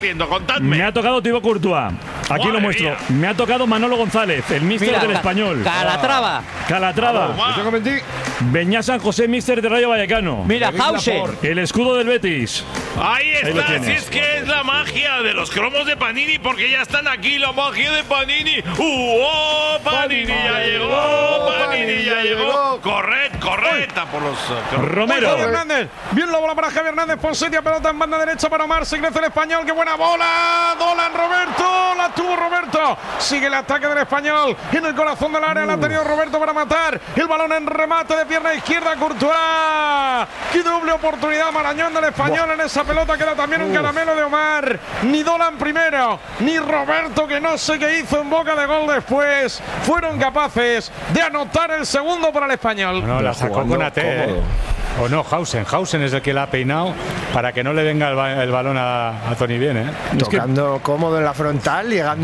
viendo? Contadme. Me ha tocado Thibaut Courtois. Aquí lo muestro. Mía. Me ha tocado Manolo González, el míster del Español. Calatrava. Calatrava. Beñá San José, míster de Rayo Vallecano. Mira, Hausen. El escudo del Betis. Ahí lo está, tienes. si es que es la magia de los cromos de Panini, porque ya están aquí, la magia de Panini. ¡Oh, Panini ya llegó! ¡Panini ya llegó! Correcta por los Romero. Javi Hernández. Bien la bola para Javi Hernández. Ponsetia, pelota en banda derecha para Omar. Se crece el Español. ¡Qué buena bola! Dolan Roberto. La tuvo Roberto. Sigue el ataque del Español. En el corazón del área la ha tenido Roberto para matar. El balón en remate de pierna izquierda. Courtois. ¡Qué doble oportunidad! Marañón del Español en esa pelota. Queda también un caramelo de Omar. Ni Dolan primero, ni Roberto, que no sé qué hizo en boca de gol después, fueron capaces de anotar el segundo para el Español. No, la sacó con AT. O no, Hausen es el que la ha peinado para que no le venga el balón a Toni bien, ¿eh? Tocando cómodo en la frontal, llegando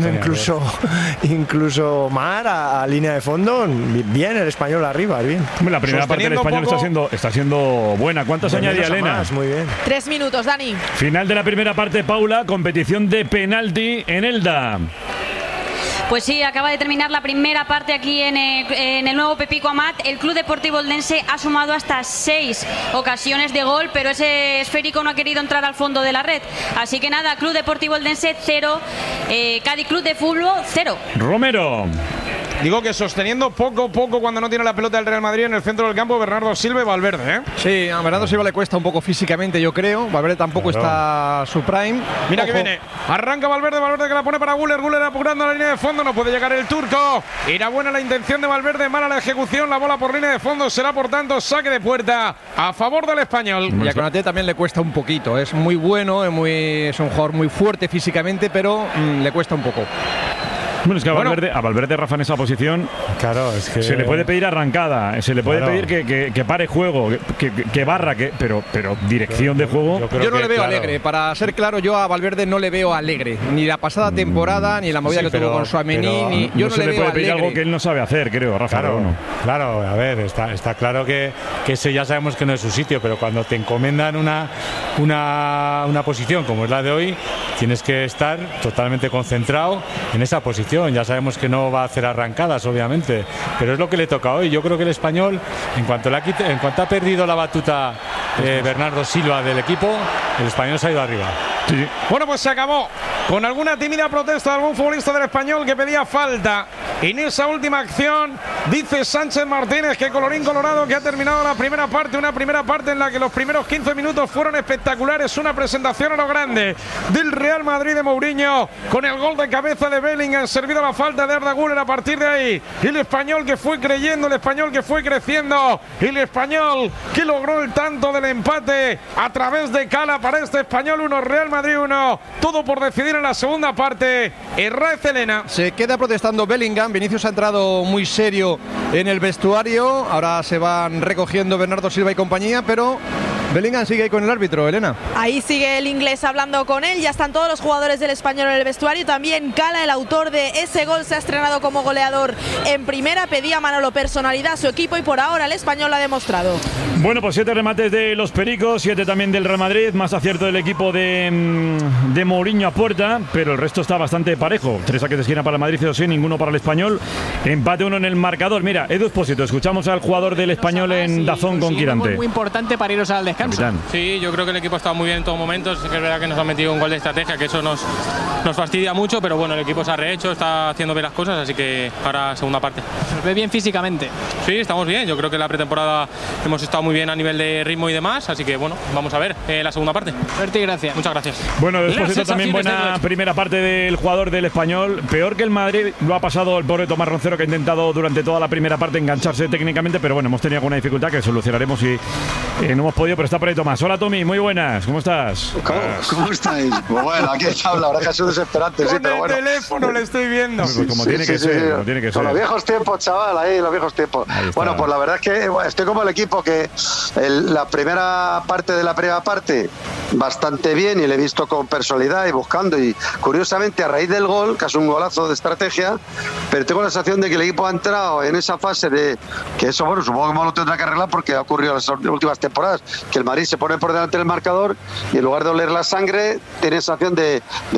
incluso Omar a línea de fondo. Bien el Español arriba, bien. La primera parte del Español está siendo buena. ¿Cuántos añadía Elena? Muy bien. 3 minutos, Dani. Final de la primera parte, Paula. Competición de penalti en Elda. Pues sí, acaba de terminar la primera parte aquí en el nuevo Pepico Amat. El Club Deportivo Eldense ha sumado hasta 6 ocasiones de gol, pero ese esférico no ha querido entrar al fondo de la red. Así que nada, Club Deportivo Eldense 0, Cádiz Club de Fútbol 0. Romero. Digo que sosteniendo poco cuando no tiene la pelota del Real Madrid en el centro del campo, Bernardo Silva y Valverde, ¿eh? Sí, a Bernardo Silva le cuesta un poco físicamente, yo creo. Valverde tampoco está a su prime. Mira Ojo. que viene. Arranca Valverde que la pone para Güler. Güler apurando la línea de fondo. No puede llegar el turco. Era buena la intención de Valverde, mala la ejecución. La bola por línea de fondo será, por tanto, saque de puerta a favor del Español. Y a Konaté también le cuesta un poquito. Es muy bueno, es un jugador muy fuerte físicamente, pero le cuesta un poco. Bueno, es que a Valverde, Rafa, en esa posición, claro, es que se le puede pedir arrancada, se le puede pedir que pare juego, que barra, pero dirección de juego. Yo no le veo alegre. Para ser claro, yo a Valverde no le veo alegre. Ni la pasada temporada, ni la movida que tuvo con Tchouaméni. Yo no se le le veo puede pedir alegre. algo que él no sabe hacer, creo, Rafa. Claro, a ver, está claro que ese ya sabemos que no es su sitio, pero cuando te encomendan una posición como es la de hoy, tienes que estar totalmente concentrado en esa posición. Ya sabemos que no va a hacer arrancadas, obviamente, pero es lo que le toca hoy. Yo creo que el Español, en cuanto ha perdido la batuta Bernardo Silva del equipo, el Español se ha ido arriba. Sí. Bueno, pues se acabó con alguna tímida protesta de algún futbolista del Español que pedía falta en esa última acción. Dice Sánchez Martínez que colorín colorado, que ha terminado la primera parte, una primera parte en la que los primeros 15 minutos fueron espectaculares, una presentación a lo grande del Real Madrid de Mourinho, con el gol de cabeza de Bellingham, servido la falta de Arda Güler. A partir de ahí, el Español que fue creyendo, el Español que fue creciendo, el Español que logró el tanto del empate a través de Cala. Para este Español 1, Real Madrid 1, todo por decidir en la segunda parte. Herrera Elena. Se queda protestando Bellingham. Vinicius ha entrado muy serio en el vestuario. Ahora se van recogiendo Bernardo Silva y compañía, pero Bellingham sigue ahí con el árbitro, Elena. Ahí sigue el inglés hablando con él. Ya están todos los jugadores del Español en el vestuario. También Cala, el autor de ese gol, se ha estrenado como goleador en primera. Pedía Manolo personalidad a su equipo y por ahora el Español lo ha demostrado. Bueno, pues 7 remates de los Pericos, 7 también del Real Madrid, más acierto del equipo de Mourinho a puerta, pero el resto está bastante parejo. 3 saques de esquina para el Madrid, 0 sí, ninguno para el Español. Empate 1 en el marcador. Mira, Edu Espósito, escuchamos al jugador del Español en Dazón con Quirante. Muy importante para iros al descanso. Capitán. Sí, yo creo que el equipo ha estado muy bien en todos momentos. Es que es verdad que nos han metido un gol de estrategia, que eso nos fastidia mucho, pero bueno, el equipo se ha rehecho, está haciendo bien las cosas, así que ahora segunda parte. ¿Nos ve bien físicamente? Sí, estamos bien. Yo creo que en la pretemporada hemos estado muy bien a nivel de ritmo y demás, así que bueno, vamos a ver la segunda parte. Suerte y gracias. Muchas gracias. Bueno, después de también buena primera parte del jugador del Español. Peor que el Madrid lo ha pasado el pobre Tomás Roncero, que ha intentado durante toda la primera parte engancharse técnicamente, pero bueno, hemos tenido alguna dificultad que solucionaremos y no hemos podido, pero está por ahí Tomás. Hola Tommy, muy buenas, ¿cómo estás? ¿Cómo estáis? Pues bueno, aquí está, la verdad que ha sido desesperante, sí, pero bueno. Con el teléfono le estoy viendo. Pues como tiene que ser, como tiene que ser. Con los viejos tiempos, chaval, ahí, los viejos tiempos. Bueno, pues la verdad es que estoy como el equipo que la primera parte de la primera parte bastante bien y le he visto con personalidad y buscando, y curiosamente a raíz del gol, que es un golazo de estrategia, pero tengo la sensación de que el equipo ha entrado en esa fase de que eso, bueno, supongo que lo tendrá que arreglar porque ha ocurrido en las últimas temporadas, que que el Madrid se pone por delante del marcador y en lugar de oler la sangre tiene sensación de